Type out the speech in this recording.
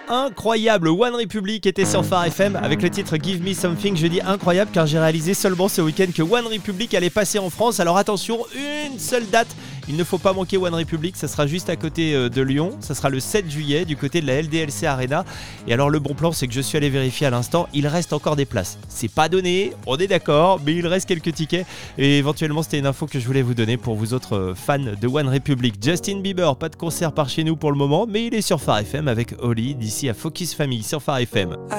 incroyable. One Republic était sur Phare FM avec le titre Give Me Something. Je dis incroyable car j'ai réalisé seulement ce week-end que One Republic allait passer en France. Alors attention, une seule date. Il ne faut pas manquer One Republic, ça sera juste à côté de Lyon, ça sera le 7 juillet du côté de la LDLC Arena. Et alors le bon plan, c'est que je suis allé vérifier à l'instant, il reste encore des places. C'est pas donné, on est d'accord, mais il reste quelques tickets. Et éventuellement, c'était une info que je voulais vous donner pour vous autres fans de One Republic. Justin Bieber, pas de concert par chez nous pour le moment, mais il est sur Phare FM avec Oli d'ici à Focus Family sur Phare FM.